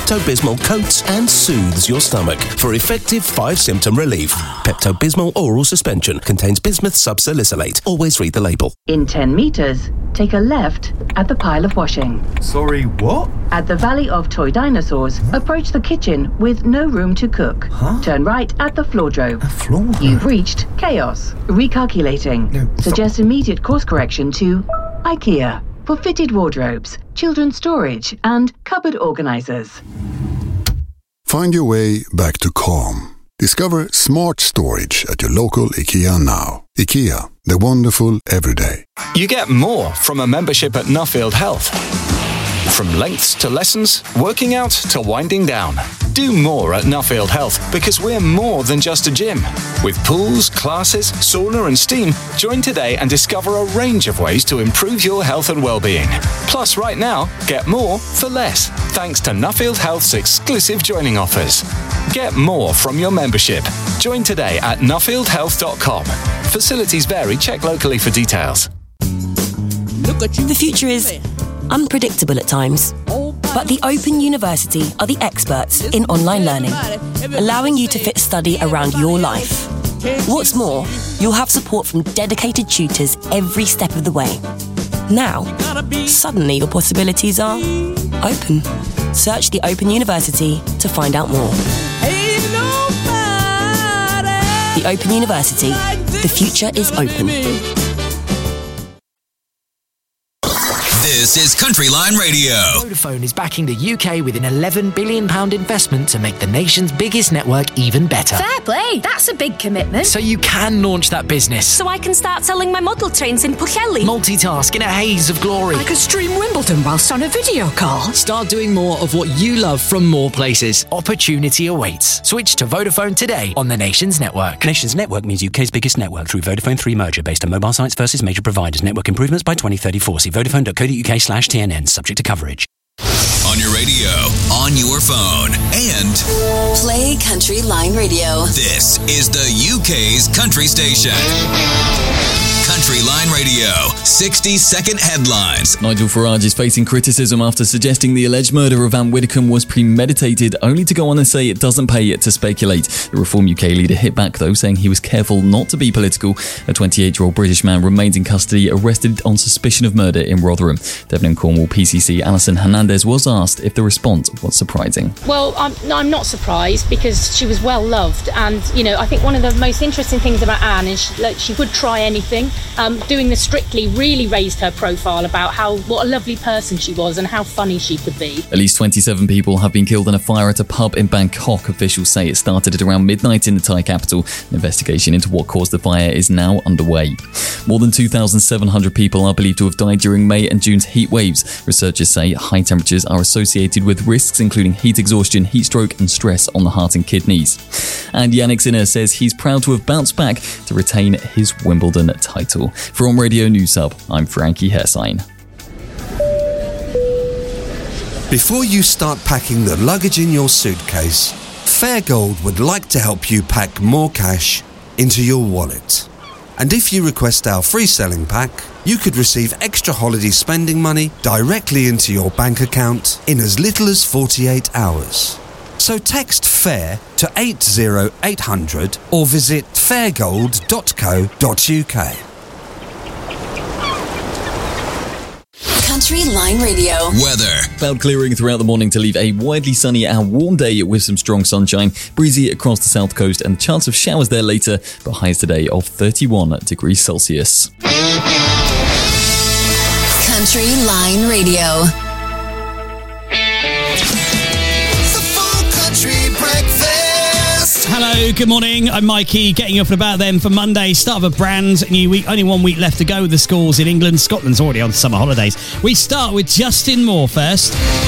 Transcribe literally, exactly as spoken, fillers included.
Pepto-Bismol coats and soothes your stomach for effective five-symptom relief. Pepto-Bismol oral suspension contains bismuth subsalicylate. Always read the label. In ten metres, take a left at the pile of washing. Sorry, what? At the Valley of Toy Dinosaurs, approach the kitchen with no room to cook. Huh? Turn right at the floordrome. A floor? You've reached chaos. Recalculating. No, stop. Suggest immediate course correction to IKEA for fitted wardrobes, children's storage, and cupboard organisers. Find your way back to calm. Discover smart storage at your local IKEA now. IKEA, the wonderful everyday. You get more from a membership at Nuffield Health. From lengths to lessons, working out to winding down. Do more at Nuffield Health because we're more than just a gym. With pools, classes, sauna and steam, join today and discover a range of ways to improve your health and well-being. Plus, right now, get more for less, thanks to Nuffield Health's exclusive joining offers. Get more from your membership. Join today at nuffield health dot com. Facilities vary. Check locally for details. The future is unpredictable at times, but the Open University are the experts in online learning, allowing you to fit study around your life. What's more, you'll have support from dedicated tutors every step of the way. Now, suddenly your possibilities are open. Search the Open University to find out more. The Open University. The future is open. This is Country Line Radio. Vodafone is backing the U K with an eleven billion pounds investment to make the nation's biggest network even better. Fair play, that's a big commitment. So you can launch that business. So I can start selling my model trains in Pwllheli. Multitask in a haze of glory. I could stream Wimbledon whilst on a video call. Start doing more of what you love from more places. Opportunity awaits. Switch to Vodafone today on the Nations Network. Nations Network means U K's biggest network through Vodafone three merger based on mobile sites versus major providers. Network improvements by twenty thirty-four. See vodafone dot co dot uk slash T N N. Subject to coverage. On your radio, on your phone, and Play Country Line Radio. This is the U K's country station. Country Line Radio, sixty second headlines. Nigel Farage is facing criticism after suggesting the alleged murder of Anne Widdecombe was premeditated, only to go on and say it doesn't pay it to speculate. The Reform U K leader hit back, though, saying he was careful not to be political. A twenty-eight-year-old British man remains in custody, arrested on suspicion of murder in Rotherham. Devon and Cornwall P C C Alison Hernandez was asked if the response was surprising. Well, I'm, I'm not surprised because she was well loved, and, you know, I think one of the most interesting things about Anne is she, like, she would try anything. Um, doing this Strictly really raised her profile about how what a lovely person she was and how funny she could be. At least twenty-seven people have been killed in a fire at a pub in Bangkok. Officials say it started at around midnight in the Thai capital. An investigation into what caused the fire is now underway. More than two thousand seven hundred people are believed to have died during May and June's heat waves. Researchers say high temperatures are associated with risks including heat exhaustion, heat stroke and stress on the heart and kidneys. And Yannick Sinner says he's proud to have bounced back to retain his Wimbledon title. From Radio News Hub, I'm Frankie Hersign. Before you start packing the luggage in your suitcase, Fairgold would like to help you pack more cash into your wallet. And if you request our free selling pack, you could receive extra holiday spending money directly into your bank account in as little as forty-eight hours. So text FAIR to eight zero eight hundred or visit fairgold dot co dot uk. Country Line Radio. Weather. Cloud clearing throughout the morning to leave a widely sunny and warm day with some strong sunshine. Breezy across the south coast and chance of showers there later, but highs today of thirty-one degrees Celsius. Country Line Radio. Hello, good morning. I'm Mikey, getting you up and about then for Monday, start of a brand new week. Only one week left to go with the schools in England. Scotland's already on summer holidays. We start with Justin Moore first.